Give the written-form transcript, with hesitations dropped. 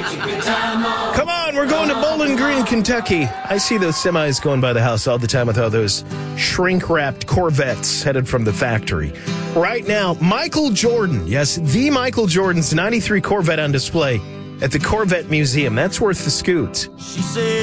Come on, we're going to Bowling Green, Kentucky. I see those semis going by the house all the time with all those shrink-wrapped Corvettes headed from the factory. Right now, Michael Jordan, yes, the Michael Jordan's 93 Corvette on display at the Corvette Museum. That's worth the scoot.